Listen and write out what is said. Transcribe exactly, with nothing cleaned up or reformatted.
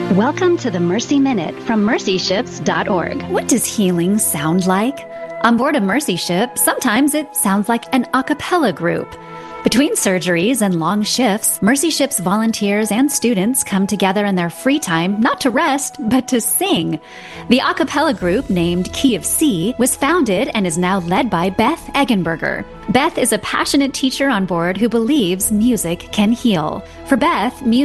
Welcome to the Mercy Minute from mercy ships dot org. What does healing sound like? On board a Mercy ship, sometimes it sounds like an a cappella group. Between surgeries and long shifts, Mercy Ships volunteers and students come together in their free time not to rest, but to sing. The a cappella group, named Key of C, was founded and is now led by Beth Eggenberger. Beth is a passionate teacher on board who believes music can heal. For Beth, music